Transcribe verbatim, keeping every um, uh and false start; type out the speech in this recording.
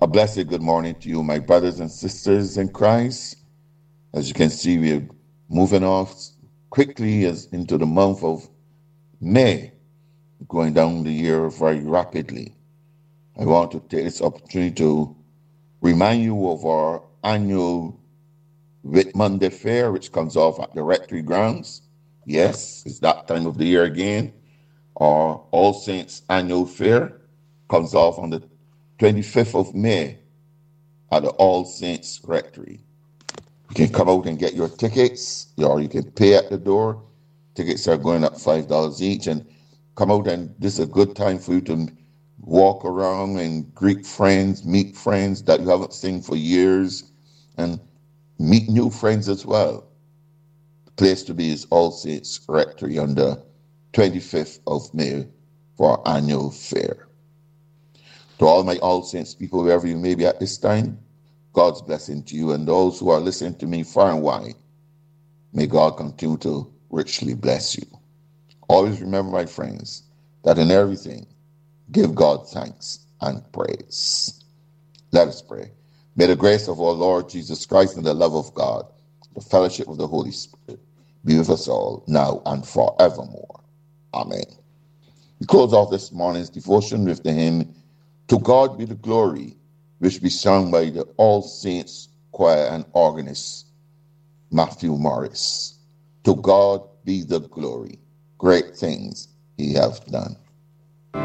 A blessed good morning to you, my brothers and sisters in Christ. As you can see, we're moving off quickly as into the month of May, going down the year very rapidly. I want to take this opportunity to remind you of our annual Whit Monday Fair, which comes off at the Rectory grounds. Yes, it's that time of the year again. Our All Saints Annual Fair comes off on the twenty-fifth of May at the All Saints Rectory. You can come out and get your tickets, or you can pay at the door. Tickets are going up five dollars each, and come out, and this is a good time for you to walk around and greet friends, meet friends that you haven't seen for years, and meet new friends as well. The place to be is All Saints Rectory on the twenty-fifth of May for our annual fair. To all my All Saints people, wherever you may be at this time, God's blessing to you, and those who are listening to me far and wide, may God continue to richly bless you. Always remember, my friends, that in everything, give God thanks and praise. Let us pray. May the grace of our Lord Jesus Christ and the love of God, the fellowship of the Holy Spirit, be with us all now and forevermore. Amen. We close off this morning's devotion with the hymn, To God Be the Glory, which be sung by the All Saints Choir and organist, Matthew Morris. To God be the glory. Great things he hath done.